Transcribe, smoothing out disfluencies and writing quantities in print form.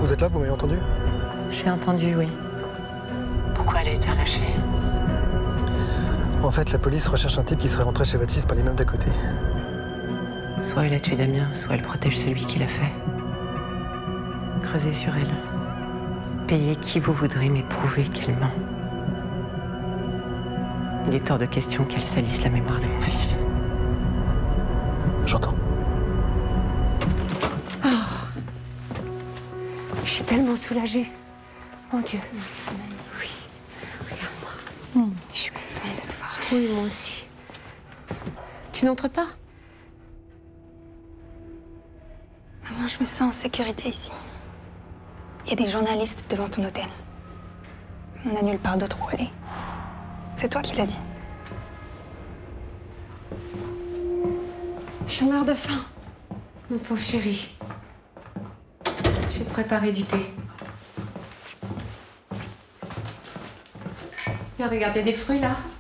Vous êtes là, vous m'avez entendu? J'ai entendu, oui. Pourquoi elle a été relâchée? En fait, la police recherche un type qui serait rentré chez votre fils par l'immeuble d'à côté. Soit elle a tué Damien, soit elle protège celui qui l'a fait. Creusez sur elle. Payez qui vous voudrez, mais prouvez qu'elle ment. Il est hors de question qu'elle salisse la mémoire de mon fils. J'entends. Je suis tellement soulagée. Mon Dieu. Merci, mamie. Oui. Regarde-moi. Je suis contente de te voir. Oui, moi aussi. Tu n'entres pas? Maman, je me sens en sécurité ici. Il y a des journalistes devant ton hôtel. On n'a nulle part d'autre où aller. C'est toi qui l'as dit. Je meurs de faim. Mon pauvre chéri. Je vais te préparer du thé. Viens, regarde, il y a des fruits là.